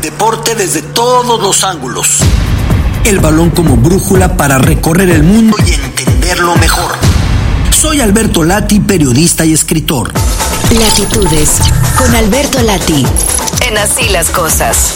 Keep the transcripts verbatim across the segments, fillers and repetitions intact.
deporte desde todos los ángulos. El balón como brújula para recorrer el mundo y entenderlo mejor. Soy Alberto Lati, periodista y escritor. Latitudes con Alberto Lati. En Así las Cosas.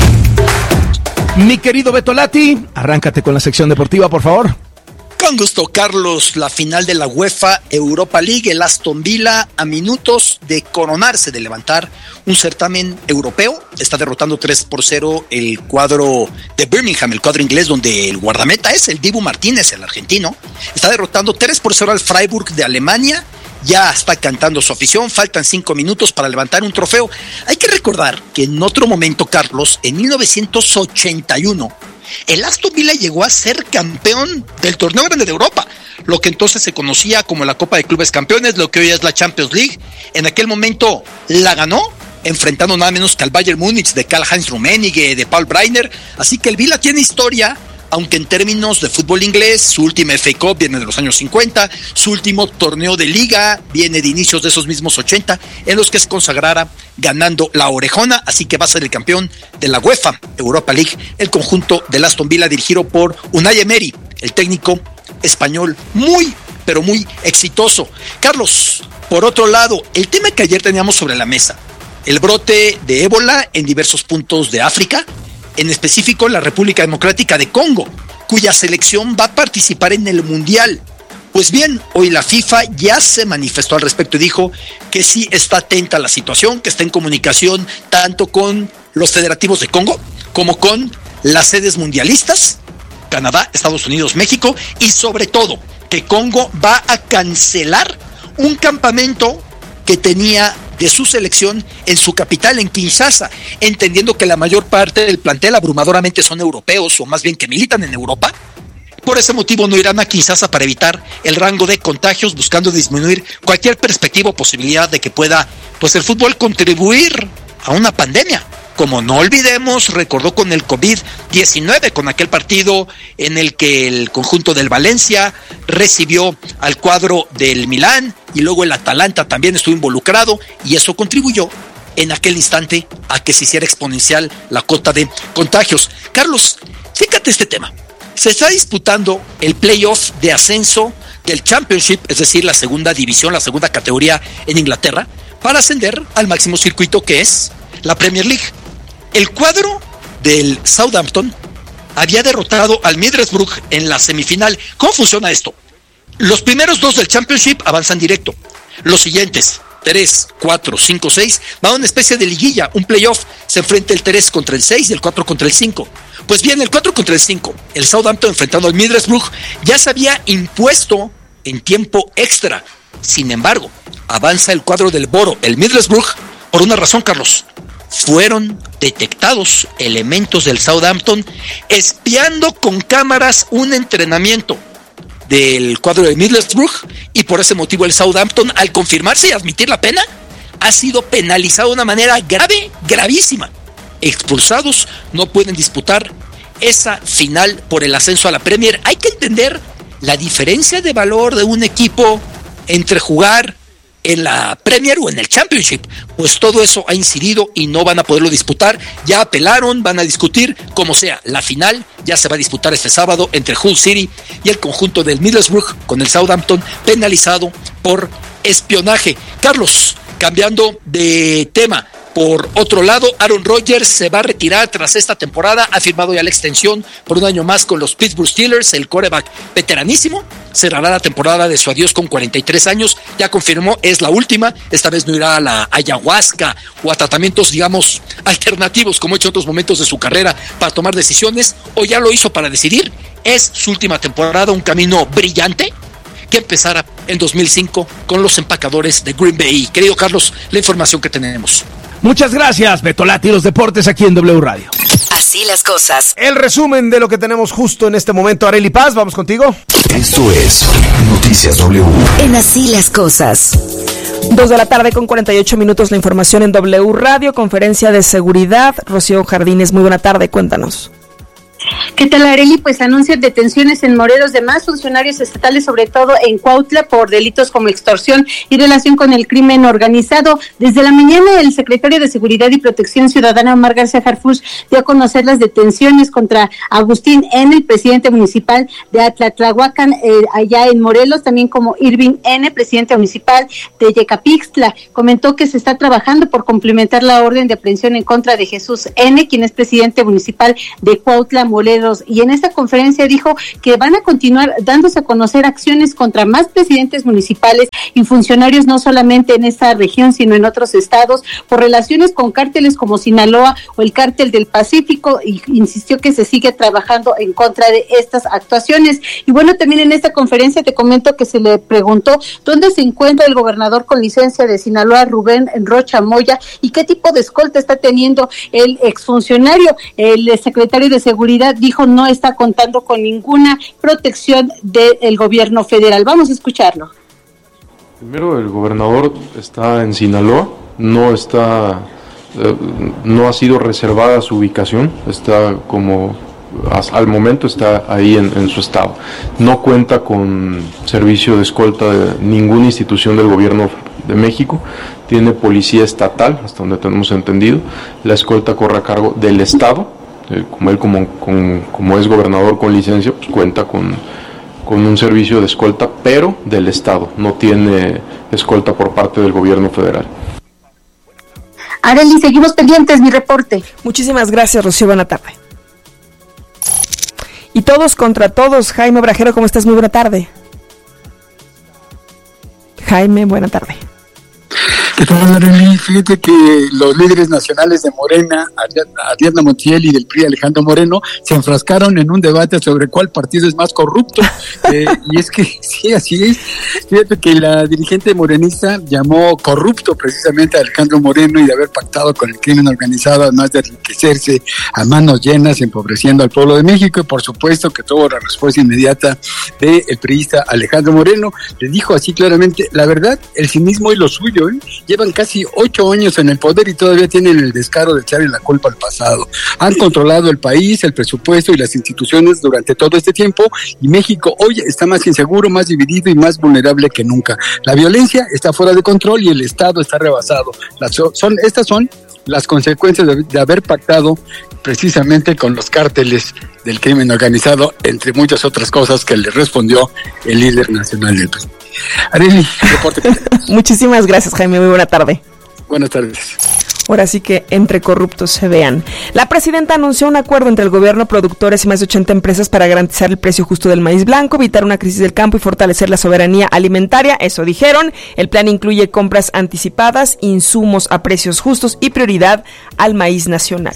Mi querido Beto Lati, arráncate con la sección deportiva, por favor. Con gusto, Carlos. La final de la UEFA Europa League, el Aston Villa, a minutos de coronarse, de levantar un certamen europeo, está derrotando tres por cero el cuadro de Birmingham, el cuadro inglés, donde el guardameta es el Dibu Martínez, el argentino. Está derrotando tres por cero al Freiburg de Alemania. Ya está cantando su afición, faltan cinco minutos para levantar un trofeo. Hay que recordar que en otro momento, Carlos, en mil novecientos ochenta y uno, el Aston Villa llegó a ser campeón del torneo grande de Europa, lo que entonces se conocía como la Copa de Clubes Campeones, lo que hoy es la Champions League. En aquel momento la ganó, enfrentando nada menos que al Bayern Múnich de Karl-Heinz Rummenigge, de Paul Breitner. Así que el Villa tiene historia, aunque en términos de fútbol inglés, su última F A Cup viene de los años cincuenta, su último torneo de liga viene de inicios de esos mismos ochenta, en los que se consagrara ganando la orejona, así que va a ser el campeón de la UEFA Europa League, el conjunto del Aston Villa dirigido por Unai Emery, el técnico español, muy, pero muy exitoso. Carlos, por otro lado, el tema que ayer teníamos sobre la mesa, el brote de ébola en diversos puntos de África, en específico la República Democrática de Congo, cuya selección va a participar en el Mundial. Pues bien, hoy la FIFA ya se manifestó al respecto y dijo que sí está atenta a la situación, que está en comunicación tanto con los federativos de Congo como con las sedes mundialistas, Canadá, Estados Unidos, México, y sobre todo que Congo va a cancelar un campamento que tenía de su selección en su capital, en Kinshasa, entendiendo que la mayor parte del plantel abrumadoramente son europeos, o más bien que militan en Europa. Por ese motivo no irán a Kinshasa para evitar el rango de contagios, buscando disminuir cualquier perspectiva o posibilidad de que pueda, pues, el fútbol contribuir a una pandemia. Como no olvidemos, recordó con el COVID diecinueve, con aquel partido en el que el conjunto del Valencia recibió al cuadro del Milán y luego el Atalanta también estuvo involucrado, y eso contribuyó en aquel instante a que se hiciera exponencial la cota de contagios. Carlos, fíjate este tema. Se está disputando el playoff de ascenso del Championship, es decir, la segunda división, la segunda categoría en Inglaterra, para ascender al máximo circuito que es la Premier League. El cuadro del Southampton había derrotado al Middlesbrough en la semifinal. ¿Cómo funciona esto? Los primeros dos del Championship avanzan directo. Los siguientes, tres, cuatro, cinco, seis, van a una especie de liguilla, un playoff. Se enfrenta el tres contra el seis y el cuatro contra el cinco. Pues bien, el cuatro contra el cinco, el Southampton enfrentando al Middlesbrough, ya se había impuesto en tiempo extra. Sin embargo, avanza el cuadro del Boro, el Middlesbrough, por una razón, Carlos. Fueron detectados elementos del Southampton espiando con cámaras un entrenamiento del cuadro de Middlesbrough, y por ese motivo el Southampton, al confirmarse y admitir la pena, ha sido penalizado de una manera grave, gravísima. Expulsados, no pueden disputar esa final por el ascenso a la Premier. Hay que entender la diferencia de valor de un equipo entre jugar en la Premier o en el Championship, pues todo eso ha incidido y no van a poderlo disputar. Ya apelaron, van a discutir, como sea. La final ya se va a disputar este sábado entre Hull City y el conjunto del Middlesbrough, con el Southampton penalizado por espionaje. Carlos, cambiando de tema, por otro lado, Aaron Rodgers se va a retirar tras esta temporada, ha firmado ya la extensión por un año más con los Pittsburgh Steelers, el quarterback veteranísimo, cerrará la temporada de su adiós con cuarenta y tres años, ya confirmó, es la última, esta vez no irá a la ayahuasca o a tratamientos, digamos, alternativos, como ha hecho en otros momentos de su carrera para tomar decisiones, o ya lo hizo para decidir. Es su última temporada, un camino brillante que empezara en dos mil cinco con los empacadores de Green Bay. Querido Carlos, la información que tenemos. Muchas gracias, Beto Lati, los deportes aquí en W Radio. Así las cosas. El resumen de lo que tenemos justo en este momento. Arely Paz, vamos contigo. Esto es Noticias W. En Así las cosas. Dos de la tarde con cuarenta y ocho minutos, la información en W Radio, conferencia de seguridad. Rocío Jardines, muy buena tarde, cuéntanos. ¿Qué tal, Arely? Pues anuncian detenciones en Morelos de más funcionarios estatales, sobre todo en Cuautla, por delitos como extorsión y relación con el crimen organizado. Desde la mañana, el secretario de Seguridad y Protección Ciudadana, Omar García Harfuch, dio a conocer las detenciones contra Agustín N., el presidente municipal de Atlatlahuacan, eh, allá en Morelos, también como Irving N., presidente municipal de Yecapixtla. Comentó que se está trabajando por complementar la orden de aprehensión en contra de Jesús N., quien es presidente municipal de Cuautla, Morelos. Y en esta conferencia dijo que van a continuar dándose a conocer acciones contra más presidentes municipales y funcionarios, no solamente en esta región, sino en otros estados, por relaciones con cárteles como Sinaloa o el Cártel del Pacífico, y insistió que se sigue trabajando en contra de estas actuaciones. Y bueno, también en esta conferencia te comento que se le preguntó dónde se encuentra el gobernador con licencia de Sinaloa, Rubén Rocha Moya, y qué tipo de escolta está teniendo el exfuncionario. El secretario de Seguridad dijo no está contando con ninguna protección del gobierno federal. Vamos a escucharlo. Primero, el gobernador está en Sinaloa, no está, eh, no ha sido reservada su ubicación, está como al momento está ahí en, en su estado. No cuenta con servicio de escolta de ninguna institución del gobierno de México, tiene policía estatal, hasta donde tenemos entendido, la escolta corre a cargo del estado. Eh, como él como, como, como es gobernador con licencia, pues cuenta con, con un servicio de escolta, pero del estado, no tiene escolta por parte del gobierno federal. Arely, seguimos pendientes, mi reporte. Muchísimas gracias, Rocío, buena tarde. Y todos contra todos, Jaime Obrajero, ¿cómo estás? Muy buena tarde. Jaime, buena tarde. ¿Qué tal, Arely? Fíjate que los líderes nacionales de Morena, Ariadna Montiel y del P R I, Alejandro Moreno, se enfrascaron en un debate sobre cuál partido es más corrupto. eh, y es que sí, así es. Fíjate que la dirigente morenista llamó corrupto precisamente a Alejandro Moreno y de haber pactado con el crimen organizado, además de enriquecerse a manos llenas, empobreciendo al pueblo de México. Y por supuesto que tuvo la respuesta inmediata del priista Alejandro Moreno. Le dijo así claramente: la verdad, el cinismo es lo suyo, ¿eh? Llevan casi ocho años en el poder y todavía tienen el descaro de echarle la culpa al pasado. Han controlado el país, el presupuesto y las instituciones durante todo este tiempo, y México hoy está más inseguro, más dividido y más vulnerable que nunca. La violencia está fuera de control y el Estado está rebasado. Las, son, estas son las consecuencias de, de haber pactado precisamente con los cárteles del crimen organizado, entre muchas otras cosas que le respondió el líder nacional del P R I. Arely, reporte que tenemos. Muchísimas gracias, Jaime, muy buena tarde. Buenas tardes. Ahora sí que entre corruptos se vean. La presidenta anunció un acuerdo entre el gobierno, productores y más de ochenta empresas para garantizar el precio justo del maíz blanco, evitar una crisis del campo y fortalecer la soberanía alimentaria. Eso dijeron. El plan incluye compras anticipadas, insumos a precios justos y prioridad al maíz nacional.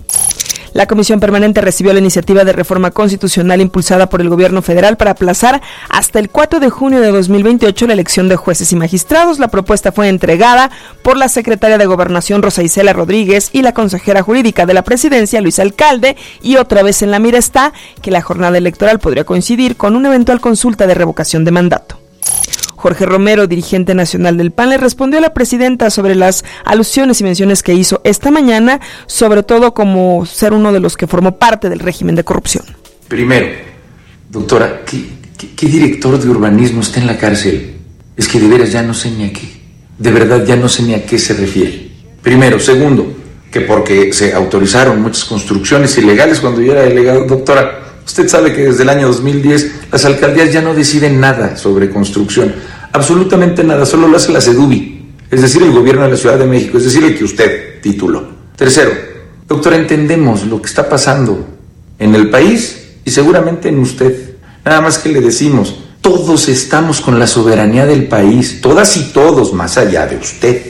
La Comisión Permanente recibió la iniciativa de reforma constitucional impulsada por el gobierno federal para aplazar hasta el cuatro de junio de dos mil veintiocho la elección de jueces y magistrados. La propuesta fue entregada por la secretaria de Gobernación, Rosa Isela Rodríguez, y la consejera jurídica de la Presidencia, Luis Alcalde, y otra vez en la mira está que la jornada electoral podría coincidir con una eventual consulta de revocación de mandato. Jorge Romero, dirigente nacional del P A N, le respondió a la presidenta sobre las alusiones y menciones que hizo esta mañana, sobre todo como ser uno de los que formó parte del régimen de corrupción. Primero, doctora, ¿qué, qué, qué director de urbanismo está en la cárcel? Es que de veras ya no sé ni a qué. De verdad ya no sé ni a qué se refiere. Primero. Segundo, que porque se autorizaron muchas construcciones ilegales cuando yo era delegado. Doctora, usted sabe que desde el año dos mil diez las alcaldías ya no deciden nada sobre construcción, absolutamente nada, solo lo hace la SEDUBI, es decir, el gobierno de la Ciudad de México, es decir, el que usted tituló. Tercero, doctora, entendemos lo que está pasando en el país y seguramente en usted, nada más que le decimos, todos estamos con la soberanía del país, todas y todos, más allá de usted.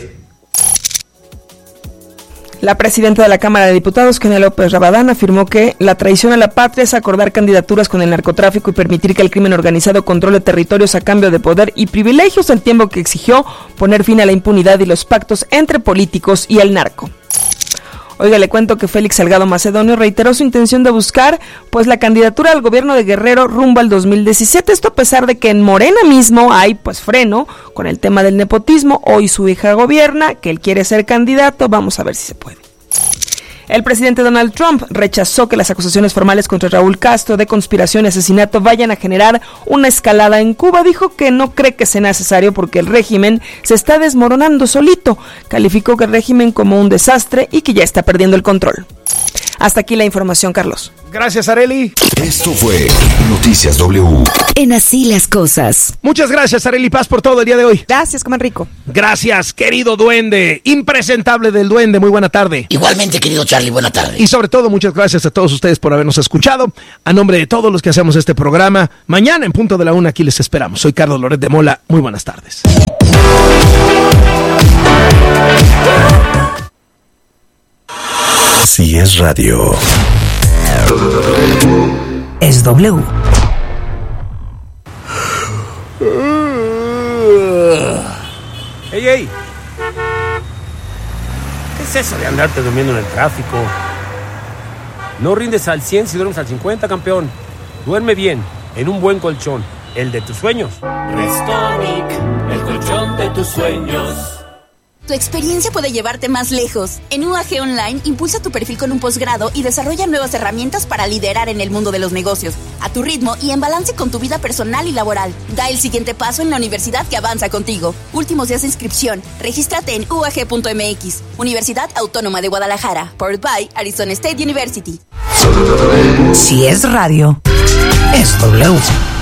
La presidenta de la Cámara de Diputados, Kenia López Rabadán, afirmó que la traición a la patria es acordar candidaturas con el narcotráfico y permitir que el crimen organizado controle territorios a cambio de poder y privilegios, al tiempo que exigió poner fin a la impunidad y los pactos entre políticos y el narco. Oiga, le cuento que Félix Salgado Macedonio reiteró su intención de buscar pues la candidatura al gobierno de Guerrero rumbo al dos mil diecisiete, esto a pesar de que en Morena mismo hay pues freno con el tema del nepotismo. Hoy su hija gobierna, que él quiere ser candidato, vamos a ver si se puede. El presidente Donald Trump rechazó que las acusaciones formales contra Raúl Castro de conspiración y asesinato vayan a generar una escalada en Cuba. Dijo que no cree que sea necesario porque el régimen se está desmoronando solito. Calificó que el régimen como un desastre y que ya está perdiendo el control. Hasta aquí la información, Carlos. Gracias, Arely. Esto fue Noticias W. En Así las Cosas. Muchas gracias, Arely Paz, por todo el día de hoy. Gracias, coman rico. Gracias, querido duende, impresentable del duende, muy buena tarde. Igualmente, querido Charlie, buena tarde. Y sobre todo, muchas gracias a todos ustedes por habernos escuchado. A nombre de todos los que hacemos este programa, mañana en punto de la una aquí les esperamos. Soy Carlos Loret de Mola, muy buenas tardes. Si es radio, es W. ¡Ey, ey! ¿Qué es eso de andarte durmiendo en el tráfico? No rindes al cien si duermes al cincuenta, campeón. Duerme bien, en un buen colchón, el de tus sueños. Restonic, el colchón de tus sueños. Tu experiencia puede llevarte más lejos. En U A G Online, impulsa tu perfil con un posgrado y desarrolla nuevas herramientas para liderar en el mundo de los negocios, a tu ritmo y en balance con tu vida personal y laboral. Da el siguiente paso en la universidad que avanza contigo. Últimos días de inscripción. Regístrate en u a g punto m x. Universidad Autónoma de Guadalajara. Powered by Arizona State University. Si es radio, es W.